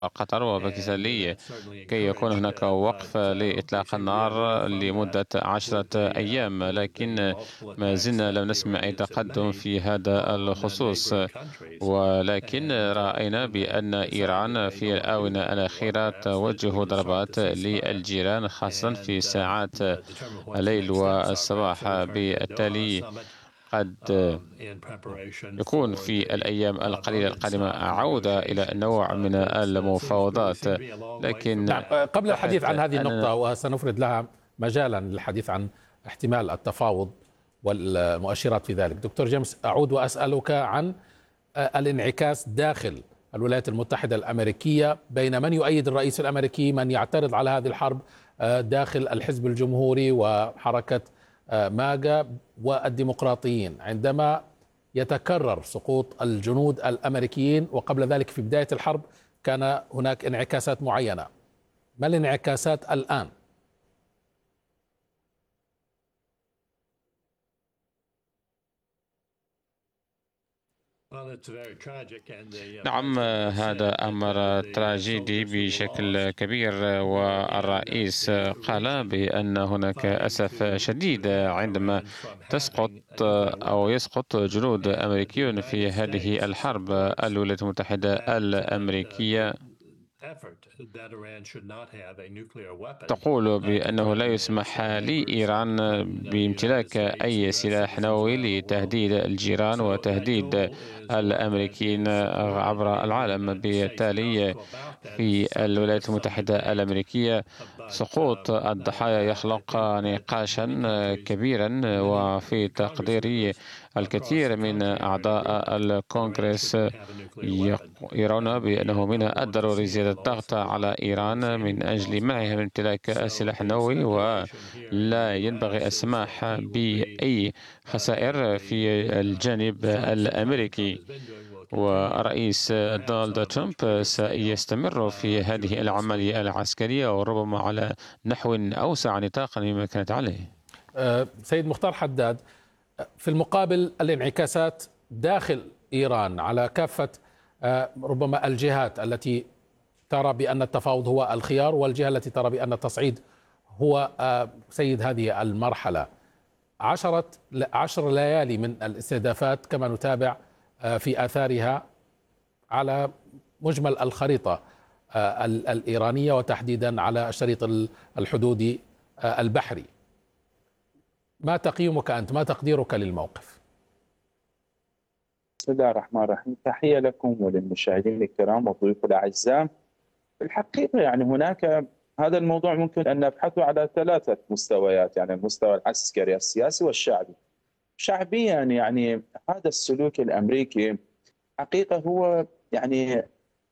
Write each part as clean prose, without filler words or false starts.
قطر وباكستان كي يكون هناك وقف لإطلاق النار لمدة 10 أيام، لكن ما زلنا لم نسمع أي تقدم في هذا الخصوص. ولكن رأينا بأن إيران في الآونة الأخيرة توجه ضربات للجيران، خاصة في ساعات الليل والصباح. بالتالي قد يكون في الأيام القليلة القادمة عودة إلى نوع من المفاوضات. لكن نعم، قبل الحديث عن هذه النقطة وسنفرد لها مجالا للحديث عن احتمال التفاوض والمؤشرات في ذلك، دكتور جيمس، أعود وأسألك عن الانعكاس داخل الولايات المتحدة الأمريكية بين من يؤيد الرئيس الأمريكي، من يعترض على هذه الحرب داخل الحزب الجمهوري وحركة ماجا والديمقراطيين، عندما يتكرر سقوط الجنود الأمريكيين. وقبل ذلك في بداية الحرب كان هناك انعكاسات معينة. ما الانعكاسات الآن؟ نعم، هذا أمر تراجيدي بشكل كبير، والرئيس قال بأن هناك أسف شديد عندما يسقط جنود أمريكيون في هذه الحرب. الولايات المتحدة الأمريكية تقول بأنه لا يسمح لإيران بامتلاك أي سلاح نووي لتهديد الجيران وتهديد الأمريكيين عبر العالم. بالتالي في الولايات المتحدة الأمريكية سقوط الضحايا يخلق نقاشا كبيرا، وفي تقديري الكثير من أعضاء الكونغرس يرون بأنه من الضروري زيادة الضغط على إيران من أجل منعها من امتلاك السلاح النووي، ولا ينبغي السماح بأي خسائر في الجانب الأمريكي. ورئيس دونالد ترامب سيستمر في هذه العملية العسكرية، وربما على نحو أوسع نطاقا مما كانت عليه. سيد مختار حداد، في المقابل الانعكاسات داخل إيران على كافة ربما الجهات التي ترى بأن التفاوض هو الخيار، والجهة التي ترى بأن التصعيد هو سيد هذه المرحلة. 10 ليالي من الاستهدافات كما نتابع في آثارها على مجمل الخريطة الإيرانية، وتحديدا على الشريط الحدودي البحري. ما تقييمك أنت؟ ما تقديرك للموقف؟ بسم الله الرحمن الرحيم. تحية لكم وللمشاهدين الكرام والضيوف الأعزاء. في الحقيقة يعني هناك هذا الموضوع ممكن أن نبحثه على 3 مستويات، يعني المستوى العسكري السياسي والشعبي. شعبيا يعني هذا السلوك الأمريكي حقيقة هو يعني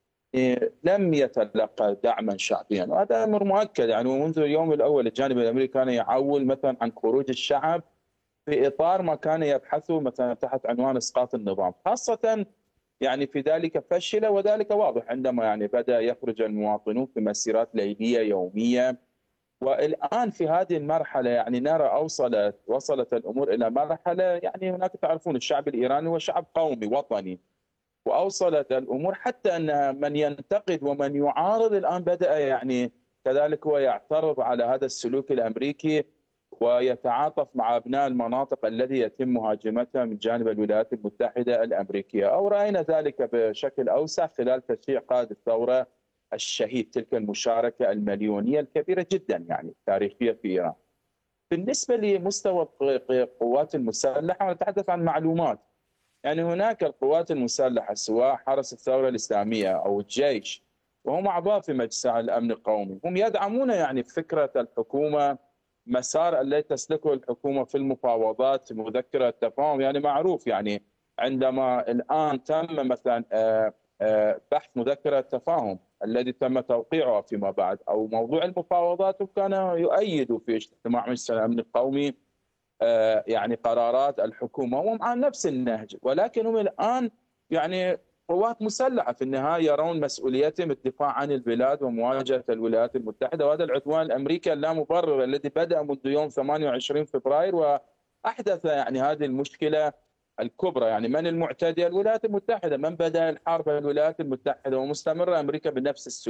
لم يتلقى دعما شعبيا، وهذا أمر مؤكد. يعني ومنذ اليوم الأول الجانب الأمريكي كان يعول مثلا عن خروج الشعب في إطار ما كان يبحثه مثلا تحت عنوان إسقاط النظام، خاصة يعني في ذلك فشل، وذلك واضح عندما يعني بدأ يخرج المواطنون في مسيرات ليلية يومية. والآن في هذه المرحلة يعني نرى وصلت الأمور إلى مرحلة، يعني هناك تعرفون الشعب الإيراني هو شعب قومي وطني، وأوصلت الأمور حتى أن من ينتقد ومن يعارض الآن بدأ يعني كذلك هو يعترض على هذا السلوك الأمريكي، ويتعاطف مع أبناء المناطق الذي يتم مهاجمتها من جانب الولايات المتحدة الأمريكية. أو رأينا ذلك بشكل أوسع خلال تشييع قائد الثورة الشهيد، تلك المشاركة المليونية الكبيرة جدا يعني تاريخية في إيران. بالنسبة لمستوى القوات المسلحة، نتحدث عن معلومات. يعني هناك القوات المسلحة سواء حرس الثورة الإسلامية أو الجيش، وهم أعضاء في مجلس الأمن القومي، هم يدعمون يعني فكرة الحكومة، مسار التي تسلكه الحكومة في المفاوضات، مذكرة التفاهم. يعني معروف يعني عندما الآن تم مثلا بحث مذكرة التفاهم الذي تم توقيعها فيما بعد، أو موضوع المفاوضات، وكان يؤيد في اجتماع مجلس الأمن القومي يعني قرارات الحكومة، وهم عن نفس النهج. ولكن هم الآن يعني قوات مسلحة في النهاية يرون مسؤوليتهم الدفاع عن البلاد ومواجهة الولايات المتحدة، وهذا العدوان الأمريكي اللامبرر الذي بدأ منذ يوم 28 فبراير وأحدث يعني هذه المشكلة الكبرى، يعني من المعتدي؟ الولايات المتحدة. من بدأ الحرب؟ الولايات المتحدة، ومستمرة أمريكا بنفس السلوك.